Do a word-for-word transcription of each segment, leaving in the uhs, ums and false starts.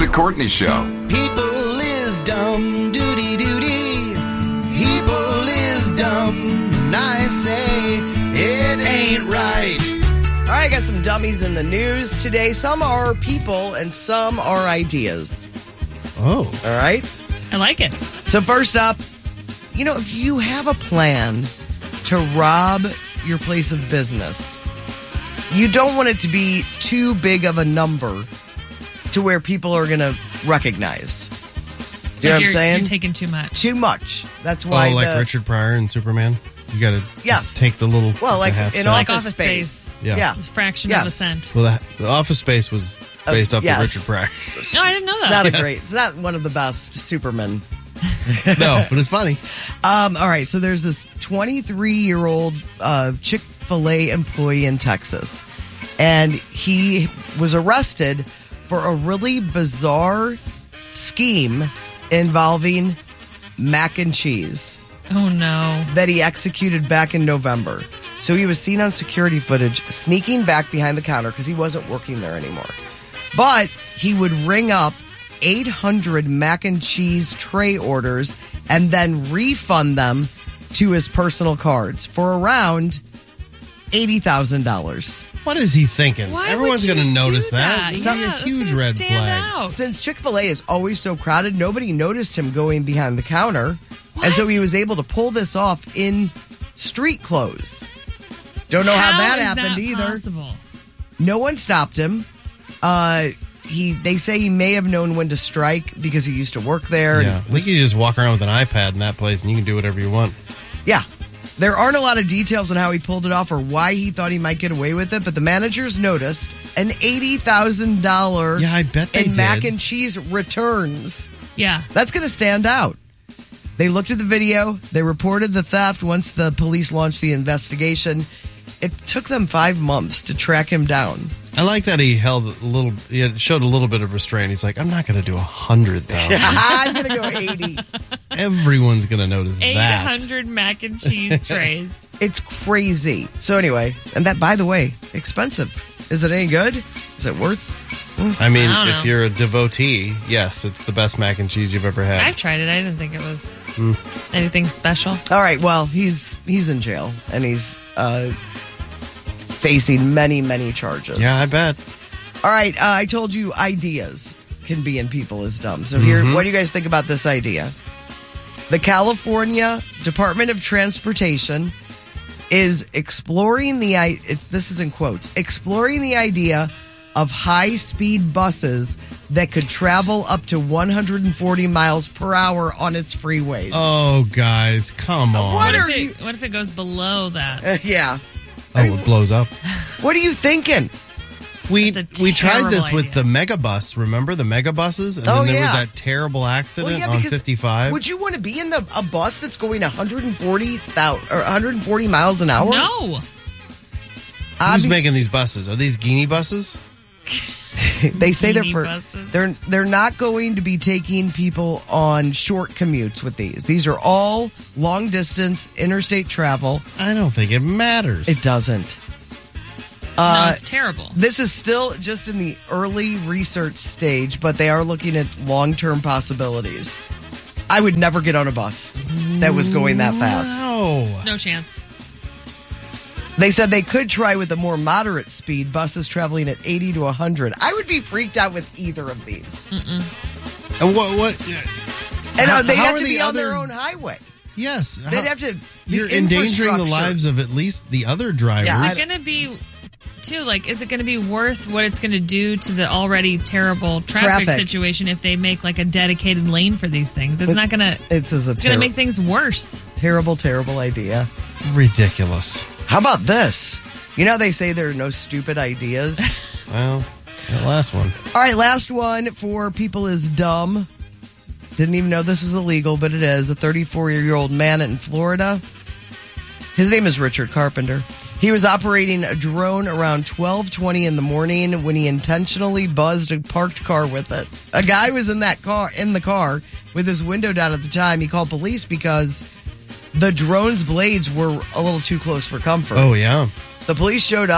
The Courtney Show. People is dumb, doody doody. People is dumb, and I say it ain't right. All right, I got some dummies in the news today. Some are people and some are ideas. Oh. All right? I like it. So first up, you know, if you have a plan to rob your place of business, you don't want it to be too big of a number to where people are going to recognize. Do you know what I'm saying? You're taking too much. Too much. That's why. Oh, like the, Richard Pryor and Superman? You got to Yes. take the little. Well, like the half in cent. Like Office Office Space. Space. Yeah. Yeah. It's a fraction Yes. of a cent. Well, the, the Office Space was based Uh, off yes. of Richard Pryor. No, I didn't know It's that. not a Yes. great. It's not one of the best Supermen. No, but it's funny. Um, all right, so there's this twenty-three-year-old uh, Chick-fil-A employee in Texas, and he was arrested for a really bizarre scheme involving mac and cheese Oh, no. that he executed back in November. So he was seen on security footage sneaking back behind the counter because he wasn't working there anymore. But he would ring up eight hundred mac and cheese tray orders and then refund them to his personal cards for around eighty thousand dollars. What is he thinking? Why Everyone's would going to you notice do that. that? It's Yeah, a that's huge gonna red stand flag. out. Since Chick-fil-A is always so crowded, nobody noticed him going behind the counter. And so What? he was able to pull this off in street clothes. Don't know how, that is happened that either. Possible? No one stopped him. Uh, he they say he may have known when to strike because he used to work there. Yeah, I think you just walk around with an iPad in that place and you can do whatever you want. Yeah. There aren't a lot of details on how he pulled it off or why he thought he might get away with it, but the managers noticed an eighty thousand dollars Yeah, I bet they in mac did. and cheese returns. Yeah. That's going to stand out. They looked at the video. They reported the theft once the police launched the investigation. It took them five months to track him down. I like that he held a little, he had- showed a little bit of restraint. He's like, I'm not going to do a hundred thousand. I'm going to go eighty. Everyone's going to notice eight that. hundred mac and cheese trays. It's crazy. So anyway, and that, by the way, expensive. Is it any good? Is it worth? I mean, I don't if know. you're a devotee, yes, it's the best mac and cheese you've ever had. I've tried it. I didn't think it was Hmm. anything special. All right. Well, he's he's in jail and he's uh, facing many many charges. Yeah, I bet. All right. Uh, I told you ideas can be in people is dumb. So here, Mm-hmm. what do you guys think about this idea? The California Department of Transportation is exploring the i- it, this is in quotes exploring the idea of high-speed buses that could travel up to one hundred forty miles per hour on its freeways. Oh, guys, come on. What What are if, you- it, what if it goes below that? Uh, yeah. Oh, it blows up. What are you thinking? We That's a we tried this terrible with the idea. megabus. Remember the megabuses? And Oh, then there was yeah. that terrible accident Well, yeah, on because fifty-five. would you want to be in the a bus that's going one hundred forty thousand or one hundred forty miles an hour? No. Who's Obvi- making these buses? Are these Guinea buses? They say they're Teeny for buses. they're they're not going to be taking people on short commutes with these. These are all long distance interstate travel. I don't think it matters. It doesn't. no, Uh, it's terrible. This is still just in the early research stage, but they are looking at long term possibilities. I would never get on a bus that was going that fast. No. No chance. They said they could try with a more moderate speed, buses traveling at eighty to one hundred. I would be freaked out with either of these. And what? What? And How- uh, they'd how have are to the be on their other- own highway. Yes. They'd how- have to. the You're endangering the infrastructure- lives of at least the other drivers. Yeah, Is it going to be, too, like, is it going to be worth what it's going to do to the already terrible traffic, Traffic. situation if they make, like, a dedicated lane for these things? It's not going to, It's, is a it's going to terri- make things worse. terrible, terrible idea. Ridiculous. How about this? You know, they say there are no stupid ideas. Well, that last one. All right, last one for people is dumb. Didn't even know this was illegal, but it is. A thirty-four-year-old man in Florida. His name is Richard Carpenter. He was operating a drone around twelve twenty in the morning when he intentionally buzzed a parked car with it. A guy was in that car, in the car with his window down at the time. He called police because the drone's blades were a little too close for comfort. Oh, yeah. The police showed up.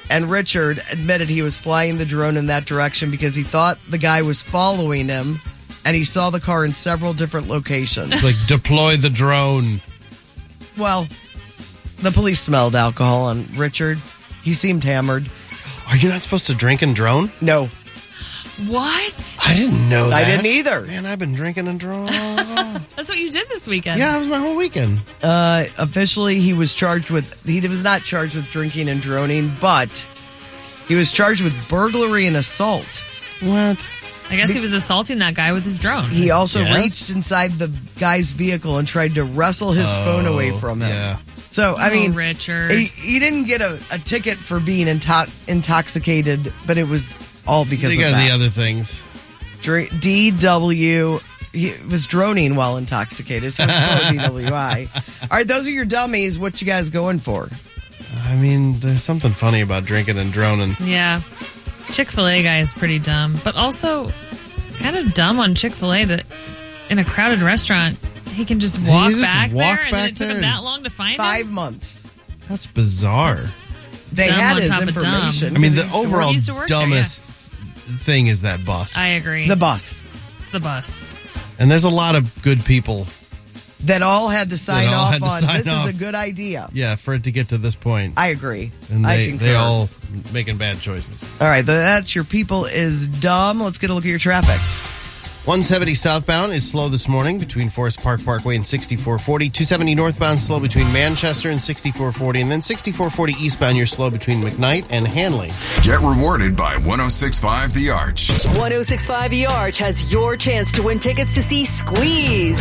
And Richard admitted he was flying the drone in that direction because he thought the guy was following him, and he saw the car in several different locations. Like, deploy the drone. Well, the police smelled alcohol on Richard. He seemed hammered. Are you not supposed to drink and drone? No. What? I didn't know that. I didn't either. Man, I've been drinking and drone. That's what you did this weekend. Yeah, it was my whole weekend. Uh, officially, he was charged with, he was not charged with drinking and droning, but he was charged with burglary and assault. What? I guess he was assaulting that guy with his drone. He also Yes? reached inside the guy's vehicle and tried to wrestle his Oh, phone away from him. yeah. So, I Oh, mean, Richard. he, he didn't get a, a ticket for being into- intoxicated, but it was all because They of got that. the other things. Dr- D W, he was droning while intoxicated, so it's still a D W I. All right, those are your dummies. What you guys going for? I mean, there's something funny about drinking and droning. Yeah. Chick-fil-A guy is pretty dumb, but also kind of dumb on Chick-fil-A that in a crowded restaurant, he can just walk just back walk there, and then back it took there. him that long to find Five him? months. That's bizarre. That's They dumb had on his top of dumb. information. I mean, the He used to work- overall used to work there, dumbest thing is that bus. I agree. the bus It's the bus. and there's a lot of good people, that all had to sign That all off had to on. sign This off. is a good idea. yeah, for it to get to this point. I agree. and I they, concur. they all making bad choices. All right, that's your people is dumb. Let's get a look at your traffic. one seventy southbound is slow this morning between Forest Park Parkway and sixty-four forty. two seventy northbound slow between Manchester and sixty-four forty. And then sixty-four forty eastbound, you're slow between McKnight and Hanley. Get rewarded by one oh six point five The Arch. one oh six point five The Arch has your chance to win tickets to see Squeeze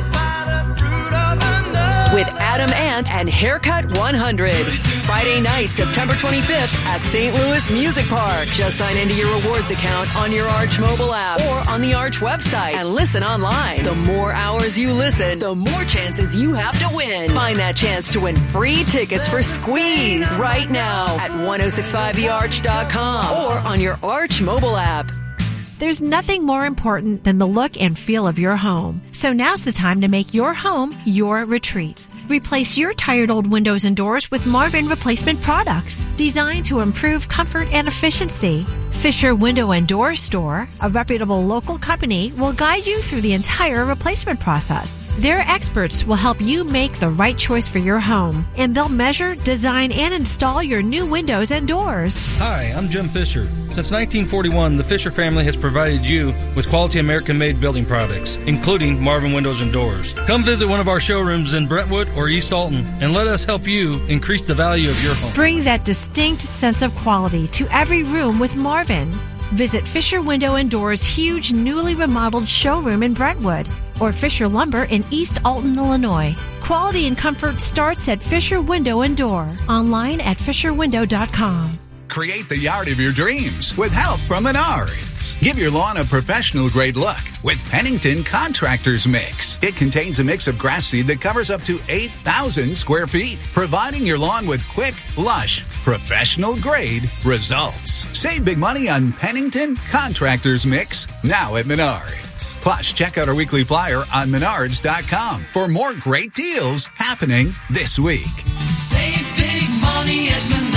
with Adam Ant and Haircut one hundred. Friday night, September twenty-fifth at Saint Louis Music Park. Just sign into your rewards account on your Arch mobile app or on the Arch website and listen online. The more hours you listen, the more chances you have to win. Find that chance to win free tickets for Squeeze right now at ten sixty-five the arch dot com or on your Arch mobile app. There's nothing more important than the look and feel of your home. So now's the time to make your home your retreat. Replace your tired old windows and doors with Marvin replacement products designed to improve comfort and efficiency. Fisher Window and Door Store, a reputable local company, will guide you through the entire replacement process. Their experts will help you make the right choice for your home, and they'll measure, design, and install your new windows and doors. Hi, I'm Jim Fisher. Since nineteen forty-one, the Fisher family has provided you with quality American-made building products, including Marvin Windows and Doors. Come visit one of our showrooms in Brentwood or East Alton, and let us help you increase the value of your home. Bring that distinct sense of quality to every room with Marvin. Visit Fisher Window and Doors' huge newly remodeled showroom in Brentwood or Fisher Lumber in East Alton, Illinois. Quality and comfort starts at Fisher Window and Door. Online at fisher window dot com. Create the yard of your dreams with help from Menards. Give your lawn a professional-grade look with Pennington Contractors Mix. It contains a mix of grass seed that covers up to eight thousand square feet, providing your lawn with quick, lush, professional-grade results. Save big money on Pennington Contractors Mix now at Menards. Plus, check out our weekly flyer on menards dot com for more great deals happening this week. Save big money at Menards.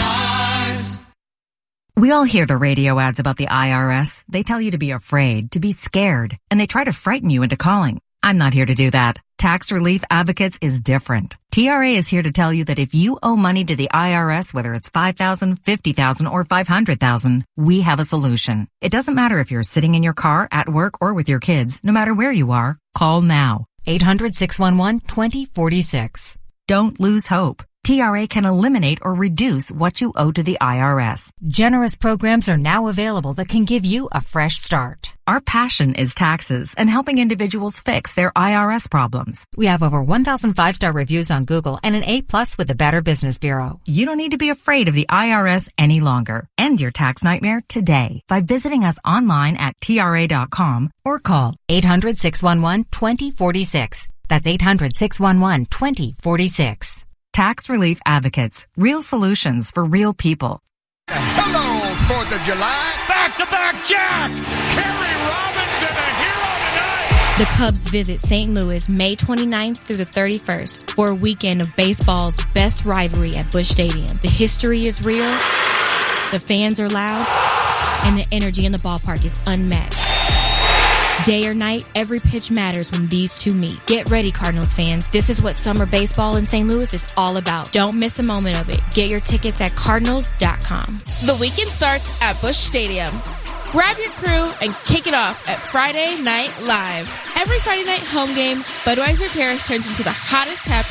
We all hear the radio ads about the I R S. They tell you to be afraid, to be scared, and they try to frighten you into calling. I'm not here to do that. Tax Relief Advocates is different. T R A is here to tell you that if you owe money to the I R S, whether it's five thousand dollars, fifty thousand dollars, or five hundred thousand dollars, we have a solution. It doesn't matter if you're sitting in your car, at work, or with your kids. No matter where you are, call now. eight hundred, six one one, two zero four six. Don't lose hope. T R A can eliminate or reduce what you owe to the I R S. Generous programs are now available that can give you a fresh start. Our passion is taxes and helping individuals fix their I R S problems. We have over one thousand five-star reviews on Google and an A plus with the Better Business Bureau. You don't need to be afraid of the I R S any longer. End your tax nightmare today by visiting us online at T R A dot com or call eight hundred, six one one, two zero four six. That's eight hundred, six one one, two zero four six. Tax Relief Advocates. Real solutions for real people. Hello, fourth of July. Back-to-back Jack. Kerry Robinson, a hero tonight. The Cubs visit Saint Louis May twenty-ninth through the thirty-first for a weekend of baseball's best rivalry at Busch Stadium. The history is real, The fans are loud, and the energy in the ballpark is unmatched. Day or night, every pitch matters when these two meet. Get ready, Cardinals fans. This is what summer baseball in Saint Louis is all about. Don't miss a moment of it. Get your tickets at cardinals dot com. The weekend starts at Busch Stadium. Grab your crew and kick it off at Friday Night Live. Every Friday night home game, Budweiser Terrace turns into the hottest tap